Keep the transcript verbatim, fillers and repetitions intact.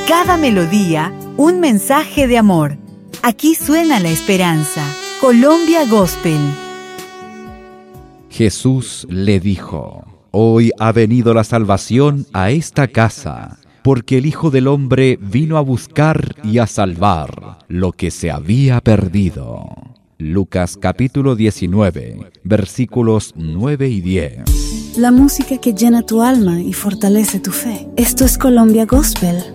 Cada melodía, un mensaje de amor. Aquí suena la esperanza. Colombia Gospel. Jesús le dijo: Hoy ha venido la salvación a esta casa, porque el Hijo del Hombre vino a buscar y a salvar lo que se había perdido. Lucas capítulo diecinueve, versículos nueve y diez. La música que llena tu alma y fortalece tu fe. Esto es Colombia Gospel.